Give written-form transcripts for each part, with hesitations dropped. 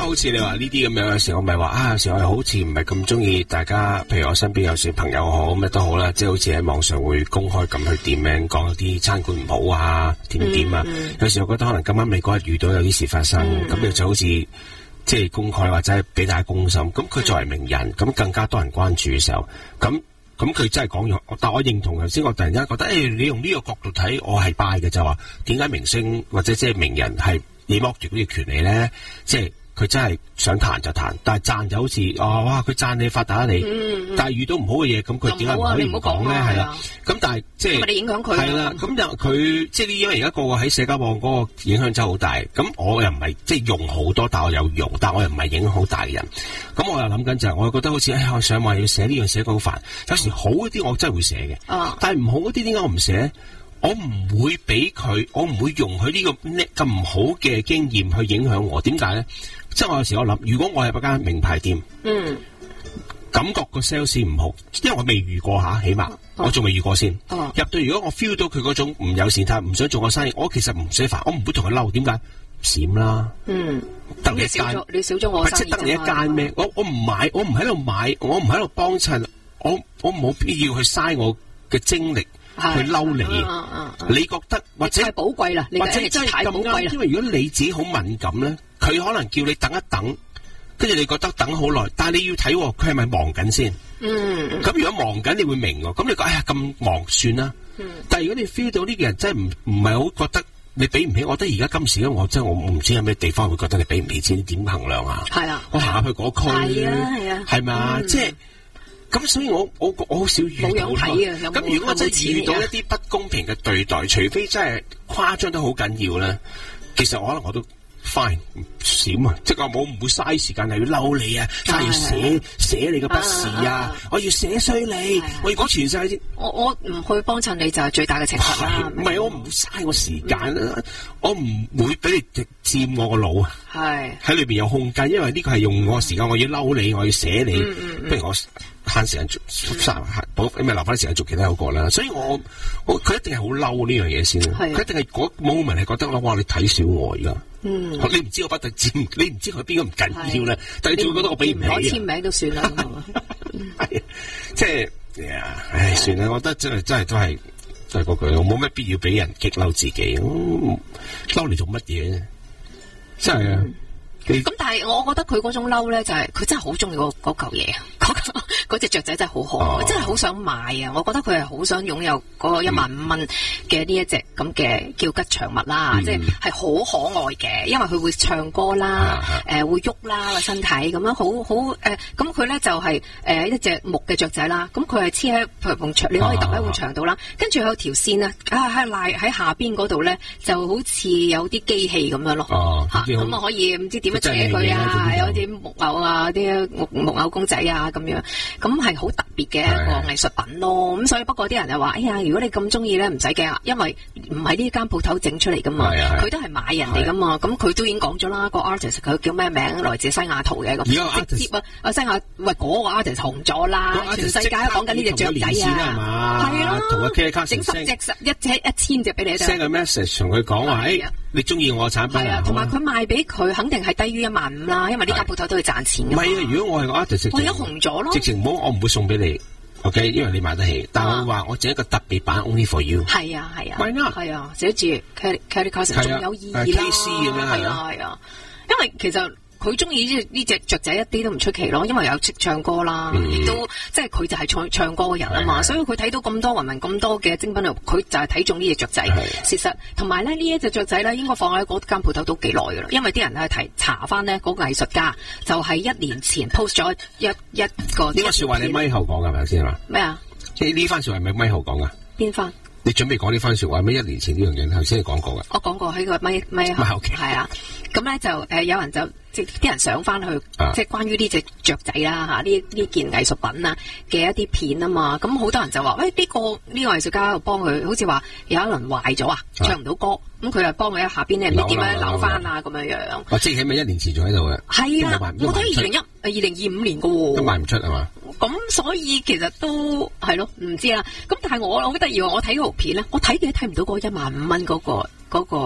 好似你話呢啲咁樣嘅時候，我咪話有時我又好似唔係咁中意大家，譬如我身邊有小朋友好咩都好啦，即係好似喺網上會公開咁去點名講一啲餐館唔好啊，點啊。有時我覺得可能咁啱你嗰日遇到有啲事發生，咁你就好似即係公開或者係俾大家公審。咁佢作為名人，咁更加多人關注嘅時候，咁佢真係講咗，但我認同頭先，我突然間覺得，你用呢個角度睇，我係拜嘅，就話點解明星或者即係名人係你剝住嗰啲權利咧？即係佢真係想彈就彈，但係讚就好似哇佢讚你發達你，但係遇到唔好嘅嘢，咁佢點解唔可以唔講咧？係啦，咁但係即係因為你影響佢係啦，咁就佢即係呢，因為而家個個喺社交網嗰個影響真係好大，咁我又唔係即係用好多，但我有用，但我又唔係影響好大嘅人，咁我又諗緊就係，我又覺得好似我上網要寫呢樣寫得好煩，有時好嗰啲我真係會寫嘅，但係唔好嗰啲點解我唔寫？我唔會俾佢，我唔會容許呢個咁唔好嘅經驗去影響我。點解咧？即係我有時我諗，如果我係一間名牌店，感覺個 sales 唔好，因為我未遇過吓，起碼我仲未遇過先。入到如果我 feel 到佢嗰種唔友善態，唔想做我生意，我其實唔使煩，我唔會同佢嬲。點解？閃啦，得你一間，你少咗我生意，即係得你一間咩？我唔買，我唔喺度買，我唔喺度幫襯，我冇必要去嘥我嘅精力。去嬲你，你覺得或者太寶貴啦，或者真係太寶貴啦。因為如果你自己好敏感咧，佢可能叫你等一等，跟住你覺得等好耐，但係你要睇佢係咪忙緊先。咁如果忙緊，你會明喎。咁你講咁忙算啦。但係如果你 feel 到呢個人真係唔係好覺得你俾唔起，我覺得而家今時咧，我真係我唔知有咩地方會覺得你俾唔起錢，點衡量啊？係啊，我行下去嗰區，係嘛，即係。咁所以我好少遇到咯。咁如果我真係遇到一啲不公平嘅對待，除非真係誇張得好緊要咧，其實可能我都 fine 閃啊，即係我唔會嘥時間係要嬲你啊，但係要寫你嘅不是啊，我要寫衰你，我要講全世界。我唔去幫襯你就係最大嘅懲罰啦。唔係我唔會嘥我時間啦，我唔會俾你佔我個腦啊。喺裏邊有空間，因為呢個係用我嘅時間，我要嬲你，我要寫你，不如我慳時間做因為留翻啲時間做其他有個啦。所以佢一定係好嬲呢樣嘢先，佢一定係嗰 moment 係覺得哇你睇小我而家。你唔知我不特止，你唔知佢邊個唔緊要咧，但係你仲覺得我俾唔起攞簽名都算啦，係即係算啦，我覺得真係都係嗰句，我冇乜必要俾人激嬲自己，嬲嚟做乜嘢啫？真係啊！咁但係我覺得佢嗰種嬲咧，就係佢真係好中意嗰嚿嘢，嗰隻雀仔真係好可愛，真係好想買啊！我覺得佢係好想擁有嗰15000蚊嘅呢一隻咁嘅叫吉祥物啦，即係好可愛嘅，因為佢會唱歌啦，會喐啦個身體咁樣，好咁佢咧就係一隻木嘅雀仔啦，咁佢係黐喺埲牆，你可以揼喺埲牆度啦，跟住有條線啊喺下邊嗰度咧，就好似有啲機器咁樣咯，咁啊可以唔知點扯佢啊，有啲木偶啊，啲木偶公仔啊咁樣，咁係好特別嘅一個藝術品咯。咁所以不過啲人就話，哎呀，如果你咁中意咧，唔使驚，因為唔係呢間鋪頭整出嚟噶嘛，佢都係買人哋噶嘛。咁佢都已經講咗啦，個 artist 佢叫咩名？來自西雅圖嘅咁，直接西雅喂嗰個 artist 紅咗啦，全世界都講緊呢隻雀仔啊，係啊，同個 K 卡整10隻1000隻俾你，send 個 message 同佢講話，你中意我嘅產品啊？同埋佢賣俾佢肯定係低於15000啦，因為呢間鋪頭都要賺錢㗎嘛。唔係啊，如果我係個 artist，我而家紅咗咯。直情唔好，我唔會送俾你 ，OK？ 因為你買得起，但係我話我整一個特別版 only for you。係啊係啊，係啊，寫住 Kelly Clarkson 仲有意義啦，係啊，因為其實。佢中意呢隻雀仔一啲都唔出奇咯，因為有識唱歌啦，亦都即係佢就係唱歌嘅人啊嘛，所以佢睇到咁多芸芸咁多嘅精品，佢就係睇中呢隻雀仔。事實同埋咧呢一隻雀仔咧，應該放喺嗰間鋪頭都幾耐噶啦，因為啲人係查翻呢嗰個藝術家就係1年前 post 咗一個。呢個說話你咪後講噶係咪先係嘛？咩啊？呢番說話係咪咪後講噶？邊番？你準備講呢番說話咩？1年前呢樣嘢頭先你講過噶。我講過喺個咪後係啊，咁咧就有人就。啲人上翻去，即係關於呢隻雀仔啦嚇，呢件藝術品啊嘅一啲片啊嘛，咁好多人就話：喂，呢個藝術家幫佢，好似話有一輪壞咗啊，唱唔到歌，咁佢又幫佢喺下邊咧，唔知點樣扭翻啊咁樣樣。即係起碼1年前仲喺度嘅。係啊，我睇2025年嘅喎。都賣唔出係嘛？咁所以其實都係咯，唔知啦。咁但係我覺得，如果我睇嗰條片咧，我睇嘅睇唔到嗰15000蚊嗰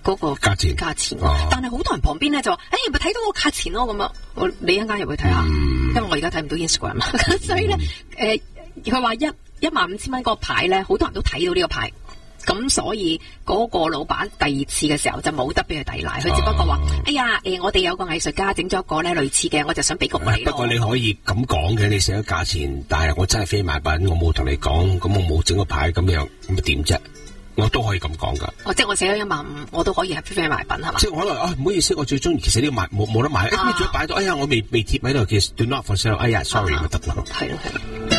嗰個價錢，但係好多人旁邊咧就話，咪睇到個價錢咯咁樣。你一間入去睇下，因為我而家睇唔到 Instagram 所以咧，佢話15000蚊嗰個牌咧，好多人都睇到呢個牌。咁所以嗰個老闆第二次嘅時候就冇得俾佢抵賴，佢只不過話：我哋有個藝術家整咗一個咧類似嘅，我就想俾個你。 不過你可以咁講嘅，你寫咗價錢，但係我真係非賣品，我冇同你講，咁我冇整個牌咁樣，咁咪點啫？我都可以咁講噶。 即係我寫咗15000，我都可以係非賣品係嘛？ 即係我可能唔好意思，我最中意其實呢個賣冇得買，仲要擺到，我未貼喺度，其實 do not for sale，sorry 咪得咯。 係咯。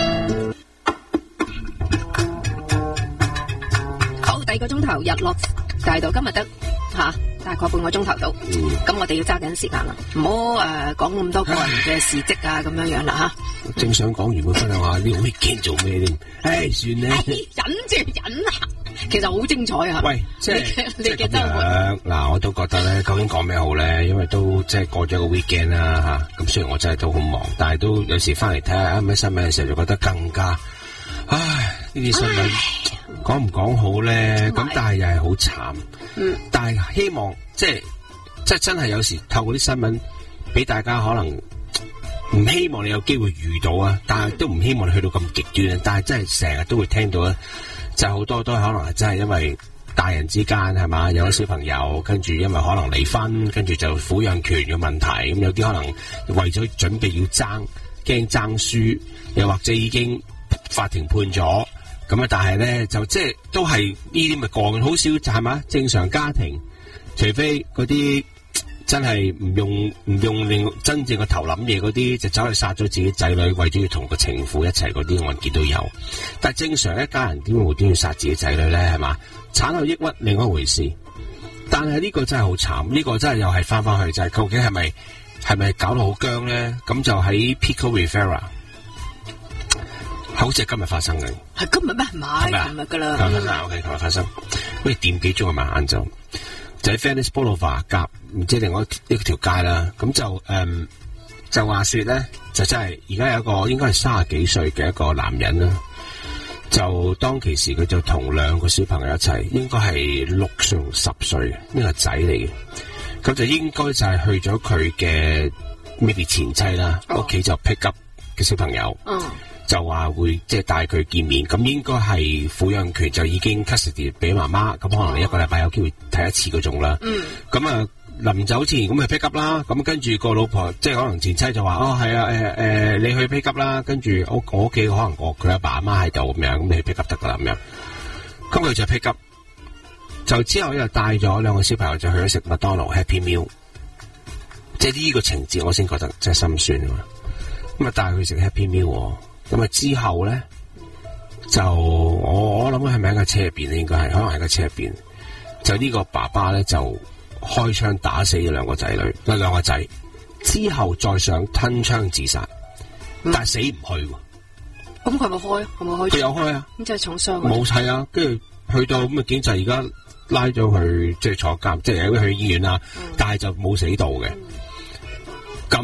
第2個鐘頭日落大道，今日得大概半個鐘頭到，咁我哋要揸緊時間啦，唔好講咁多個人嘅事蹟啊咁樣啦吓。 正想講完會分享下呢個 weekend 做咩添？算啦， 忍啊！其實好精彩啊！ 喂，即係你嘅周末嗱，我都覺得咧，究竟講咩好咧？因為都即係過咗個 weekend 啦吓，咁雖然我真係都好忙，但係都有時翻嚟睇下咩新聞嘅時候，就覺得更加呢啲新聞。講唔講好咧？咁但係又係好慘。但係希望即係真係有時透過啲新聞俾大家可能唔希望你有機會遇到啊，但係都唔希望你去到咁極端。但係真係成日都會聽到咧，就好多都係可能係真係因為大人之間係嘛，有個小朋友跟住因為可能離婚，跟住就撫養權嘅問題。咁有啲可能為咗準備要驚爭輸，又或者已經法庭判咗。咁但係咧就即係都係呢啲咪個案好少，就係嘛？正常家庭，除非嗰啲真係唔用令真正個頭諗嘢嗰啲，就走去殺咗自己仔女，為咗要同個情婦一齊嗰啲案件都有。但係正常一家人點會無端要殺自己仔女咧？係嘛？產後抑鬱另一回事。但係呢個真係好慘，呢個真係又係翻去就係究竟係咪搞到好僵咧？咁就喺 Pico Rivera。好似係今日發生嘅， 係今日咩？唔係琴日噶啦。 OK，琴日發生，好似點幾鐘係咪晏晝？就喺 Venice Boulevard 夾，唔知另外一條街啦。咁就話說咧，就真係而家有一個應該係30幾歲嘅一個男人啦。就當其時佢就同2個小朋友一齊，應該係6歲同10歲呢個仔嚟嘅。咁就應該就係去咗佢嘅 maybe 前妻啦，屋企就 pick up 嘅小朋友。就話會即係帶佢見面，咁應該係撫養權就已經 custody 俾媽媽，咁可能你1個禮拜有機會睇一次嗰種啦。咁臨走前咁去 pick up 啦，咁跟住個老婆即係可能前妻就話係啊你去 pick up 啦，跟住我屋企可能佢阿爸阿媽喺度咁樣，咁你去 pick up 得噶啦咁樣。咁佢就 pick up， 就之後又帶咗2個小朋友就去咗食麥當勞 Happy Meal， 即係呢個情節我先覺得真係心酸啊！咁啊帶佢去食 Happy Meal。咁之後咧，就我諗係咪喺架車入邊咧？應該係，可能喺架車入邊。就呢個爸爸咧，就開槍打死咗2個仔女，2個仔。之後再想吞槍自殺，但係死唔去。 咁佢有冇開？佢有開啊！ 咁即係重傷。 冇係啊，跟住去到咁嘅警察而家拉咗佢，即係坐監，即係去醫院啦。但係就冇死到嘅。咁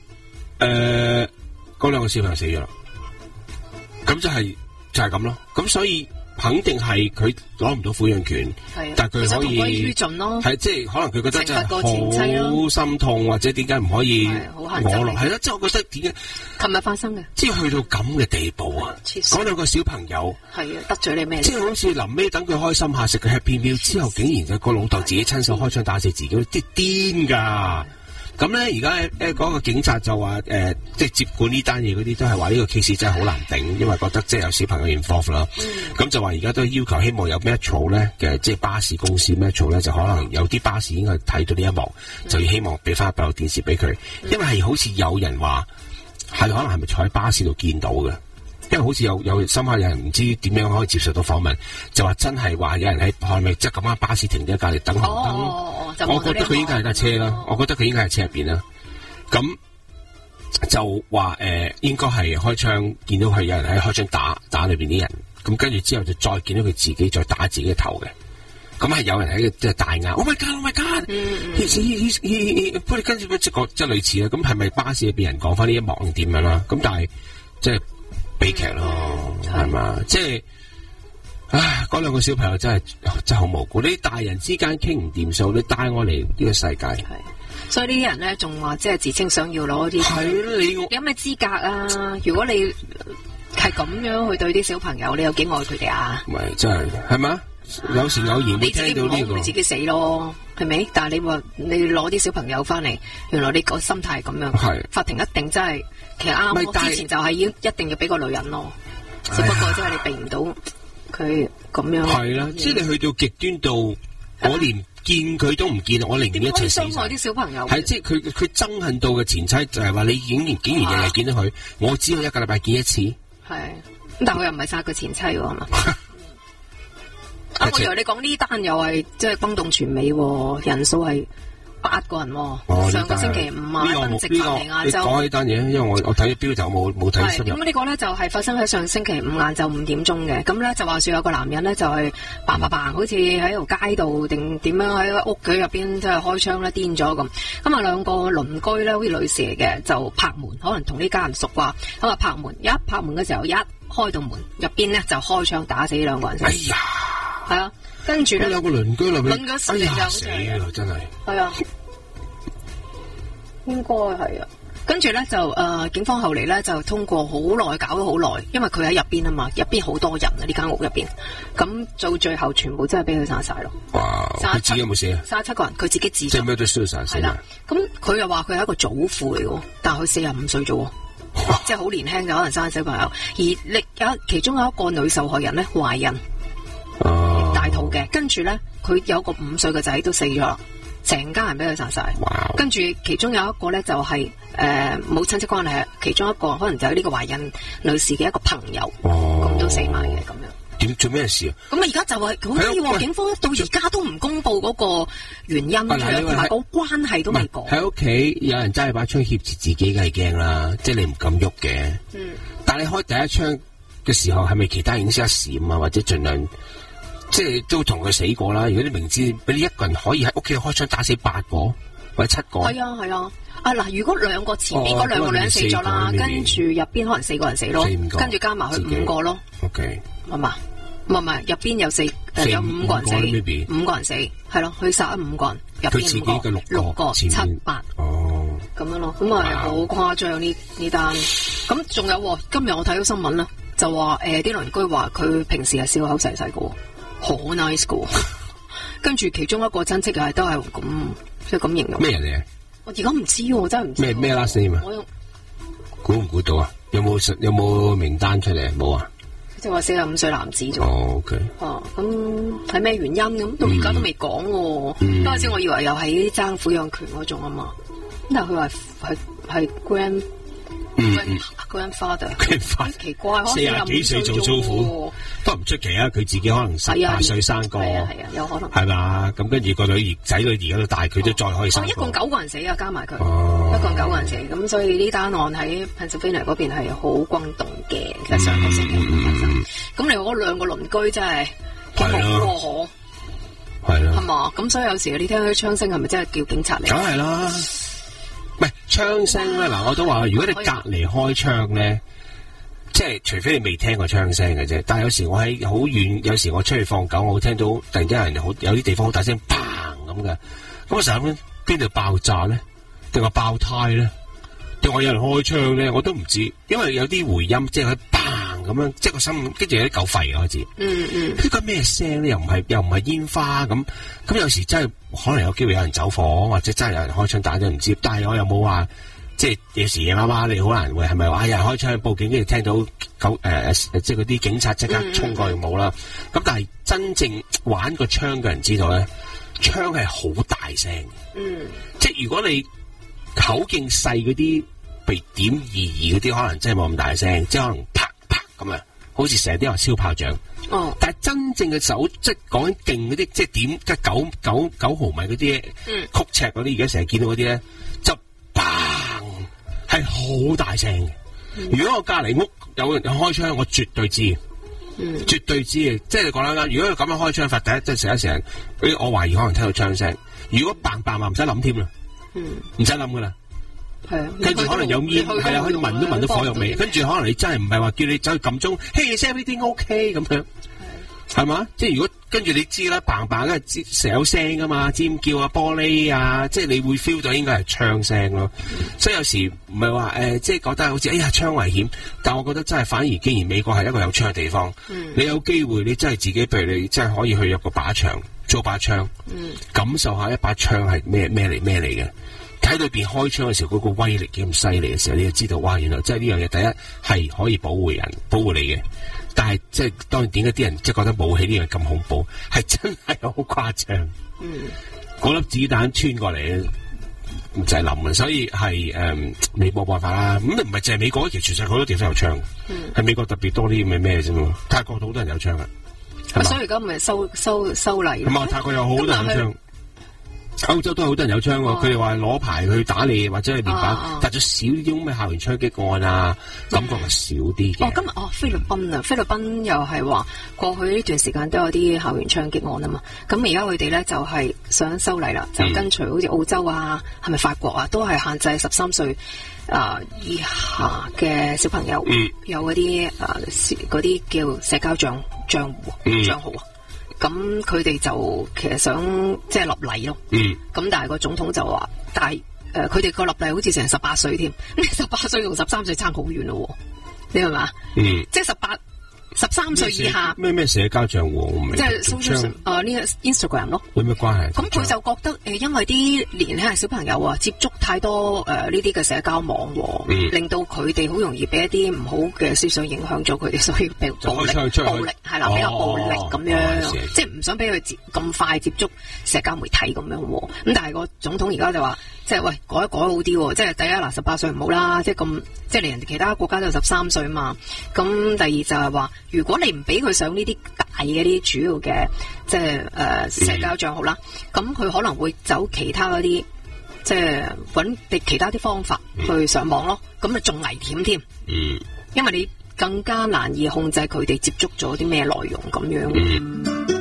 嗰2個小朋友死咗啦。咁就係咁咯，咁所以肯定係佢攞唔到撫養權，但係佢可以係即係可能佢覺得真係好心痛，或者點解唔可以我落係咯？即係我覺得點解琴日發生嘅， 即係去到咁嘅地步啊！嗰2個小朋友係啊，得罪你咩？即係好似臨尾等佢開心下食個 Happy Meal之後，竟然就個老豆自己親手開槍打死自己，啲癲㗎！咁咧，而家嗰個警察就話即係接管呢單嘢嗰啲都係話呢個 case 真係好難頂，因為覺得即係有小朋友 involve 啦。咁就話而家都要求希望有 Metro 咧嘅即係巴士公司 Metro 咧就可能有啲巴士應該睇到呢一幕，就要希望俾翻閉路電視俾佢，因為係好似有人話係可能係咪坐喺巴士度見到嘅。因為好似有深刻有人唔知點樣可以接受到訪問，就話真係話有人喺係咪即係咁啱巴士停咗隔離等紅燈，我覺得佢應該係架車啦，我覺得佢應該係車入邊啦。咁就話應該係開槍見到佢有人喺開槍打裏邊啲人，咁跟住之後就再見到佢自己再打自己嘅頭嘅。咁係有人喺即係大嗌 ，Oh my God，Oh my God，不過跟住即係類似啦。咁係咪巴士入邊人講翻呢一幕定點樣啦？咁但係即係。悲劇咯，係嘛？即係， 唉，嗰兩個小朋友真係好無辜。你大人之間傾唔掂數，你帶我嚟呢個世界。係， 所以呢啲人咧仲話即係自稱想要攞啲。 係你有咩資格啊？如果你係咁樣去對啲小朋友，你有幾愛佢哋啊？ 唔係真係嘛？有時偶然會聽到呢個， 你自己死咯，係咪？但係你話你攞啲小朋友翻嚟，原來你個心態係咁樣。係，法庭一定真係其實啱。我之前就係一定要俾個女人咯，只不過真係你避唔到佢咁樣。係啦， 即係你去到極端到，我連見佢都唔見，我寧願一齊死。 傷害啲小朋友。 係即係佢憎恨到嘅前妻就係話你竟然日日見到佢，我只有一個禮拜見一次。係， 咁但係佢又唔係殺佢前妻喎，係嘛？我以為你講呢單又係即係轟動全美，人數係8個人。上個星期五啊，賓夕法尼亞州。 你講呢單嘢，因為我睇標就冇睇深入。 咁呢個咧就係發生喺上星期五晏晝5點鐘嘅。咁咧就話說有個男人咧就係嘭，好似喺條街度定點樣喺屋企入邊即係開槍咧癲咗咁。咁啊兩個鄰居咧好似女士嚟嘅，就拍門，可能同呢家人熟啩。咁啊拍門，一拍門嘅時候一開到門，入邊咧就開槍打死兩個人。哎呀！係啊，跟住咧有個鄰居入面， 哎呀死啦，真係。係啊， 應該係啊。跟住咧就警方後嚟咧就通過好耐，搞咗好耐，因為佢喺入邊啊嘛，入邊好多人啊，呢間屋入邊。咁到最後全部真係俾佢殺晒咯。哇！佢自己有冇死啊 ？37個人，佢自己自殺。 即係咩都燒晒。 係啦，咁佢又話佢係一個祖父嚟嘅，但係佢45歲啫喎。即係好年輕就可能生小朋友，而其中有一個女受害人咧懷孕。大肚嘅，跟住咧，佢有個5歲嘅仔都死咗啦，成家人俾佢殺晒。跟住其中有一個咧就係冇親戚關係，其中一個可能就係呢個懷孕女士嘅一個朋友，咁都死埋嘅咁樣。 點做咩事啊？ 咁啊而家就係好似話警方到而家都唔公布嗰個原因，同埋個關係都未講。 喺屋企有人揸住把槍挾持自己，梗係驚啦，即係你唔敢喐嘅。但係你開第一槍嘅時候，係咪其他影先一閃啊？或者盡量？即係都同佢死過啦。如果你明知俾你一個人可以喺屋企開槍打死8個或者7個，係啊。嗱，如果兩個前面嗰兩個女人死咗啦，跟住入邊可能4個人死咯，跟住加埋佢5個咯。 OK， 係嘛？唔係，入邊有有5個人死，5個人死，係咯，佢殺咗5個人，入邊5個，6個7、8，咁樣咯。咁啊好誇張呢單。咁仲有今日我睇到新聞啦，就話啲鄰居話佢平時係笑口細細個。好 nice 噶，跟住其中一個親戚又都係咁，即係咁形容。咩人嚟嘅？我而家唔知喎，真係唔知。 咩 last name 啊？估唔估到啊？有冇名單出嚟？冇啊。 即係話45歲男子啫。 OK。 咁係咩原因咁？到而家都未講喎。嗰陣時我以為又係爭撫養權嗰種啊嘛，但係佢話係 grandfather， 奇怪 ，40幾歲做租婦都唔出奇啊！佢自己可能18歲生個， 係啊，有可能係嘛？咁跟住個仔女而家都大，佢都再可以生個。 一共9個人死啊，加埋佢，一共9個人死。咁所以呢單案喺 Pennsylvania 嗰邊係好轟動嘅，其實上個星期發生。咁你嗰兩個鄰居真係幾無可，係啦，係嘛？咁所以有時你聽啲槍聲係咪真係叫警察嚟？ 梗係啦。唔係槍聲咧，嗱我都話，如果你隔離開窗咧，即係除非你未聽過槍聲嘅啫。但係有時我喺好遠，有時我出去放狗，我會聽到突然間有啲地方好大聲，砰咁嘅。咁我成日諗邊度爆炸咧，定話爆胎咧，定話有人開槍咧，我都唔知，因為有啲回音，即係佢砰咁樣，即係個心跟住有啲狗吠開始。呢個咩聲咧？又唔係煙花咁。咁有時真係可能有機會有人走火，或者真係有人開槍打咗唔知。但係我又冇話，即係有時夜媽媽你好難會係咪話有人開槍報警，跟住聽到即係嗰啲警察即刻衝過去冇啦。咁但係真正玩個槍嘅人知道咧，槍係好大聲嘅。即係如果你口徑細嗰啲被點2嗰啲，可能真係冇咁大聲，即係可能啪啪咁樣，好似成日啲人燒炮仗。但係真正嘅手，即係講緊勁嗰啲，即係點即係9毫米嗰啲曲尺嗰啲，而家成日見到嗰啲咧，就砰係好大聲嘅。如果我隔籬屋有人開槍，我絕對知，絕對知嘅。即係你講得啱。如果佢咁樣開槍法，第一即係成日，我懷疑可能聽到槍聲。如果砰砰唔使諗添啦，唔使諗噶啦。係啊，跟住可能有煙，係啊，可以聞到火藥味。跟住可能你真係唔係話叫你走去撳鐘，Hey，everything OK 咁樣。 係嘛？即係如果跟住你知啦，嘭嘭嘅成有聲噶嘛，尖叫啊、玻璃啊，即係你會 feel 到應該係槍聲咯。所以有時唔係話即係覺得好似哎呀槍危險，但我覺得真係反而，既然美國係一個有槍嘅地方，你有機會你真係自己，譬如你真係可以去入個靶場租把槍，感受下一把槍係咩嚟嘅。喺裏邊開槍嘅時候，嗰個威力幾咁犀利嘅時候，你就知道哇，原來真係呢樣嘢第一係可以保護你嘅。但係即係當然點解啲人即係覺得武器呢樣咁恐怖，係真係好誇張。嗰粒子彈穿過嚟就係冧，所以係你冇辦法啦。咁唔係淨係美國，其實全世界好多地方有槍，係美國特別多啲咁嘅咩啫嘛。泰國好多人有槍噶， 所以而家咪修例。 咁啊，泰國有好多人有槍。歐洲都有好多人有槍喎，佢哋話攞牌去打你或者係面板，但係就少啲種咩校園槍擊案啊，感覺係少啲嘅。 今日菲律賓又係話過去呢段時間都有啲校園槍擊案啊嘛，咁而家佢哋咧就係想修例啦，就跟隨好似澳洲啊，係咪法國啊，都係限制13歲以下嘅小朋友有嗰啲叫社交賬號啊。咁佢哋就其實想即係立例咯，咁但係個總統就話，但係佢哋個立例好似成18歲添，18歲同13歲差好遠咯，你係嘛？即係13歲以下咩社交賬戶我唔明， 即係 social 呢個 Instagram 咯， 有咩關係？ 咁佢就覺得因為啲年輕嘅小朋友啊，接觸太多呢啲嘅社交網，令到佢哋好容易俾一啲唔好嘅思想影響咗佢哋，所以比較暴力係啦，比較暴力咁樣，即係唔想俾佢咁快接觸社交媒體咁樣。咁但係個總統而家就話，即係喂改一改好啲，即係第一嗱18歲唔好啦，即係咁，即係連人哋其他國家都有13歲嘛。咁第二就係話，如果你唔俾佢上呢啲大嘅啲主要嘅即係社交賬號啦，咁佢可能會走其他嗰啲即係揾其他啲方法去上網咯，咁啊仲危險添。因為你更加難以控制佢哋接觸咗啲咩內容咁樣。